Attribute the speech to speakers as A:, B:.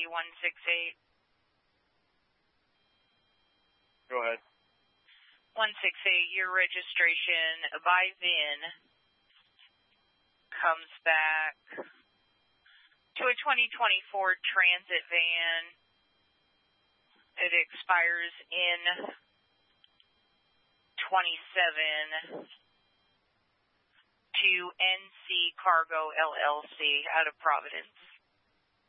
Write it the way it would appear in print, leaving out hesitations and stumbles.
A: 168.
B: Go ahead.
A: 168, your registration by VIN comes back to a 2020 Ford Transit van. It expires in 27 to NC Cargo LLC out of Providence.